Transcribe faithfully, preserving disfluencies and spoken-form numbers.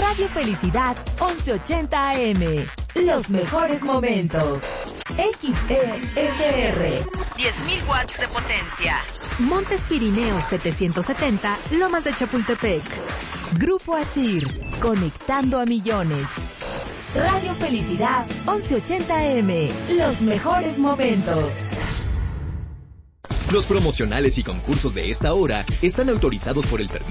Radio Felicidad once ochenta A M. Los mejores momentos. X E S R. diez mil watts de potencia. Montes Pirineos setecientos setenta, Lomas de Chapultepec. Grupo Asir, conectando a millones. Radio Felicidad once ochenta A M. Los mejores momentos. Los promocionales y concursos de esta hora están autorizados por el permiso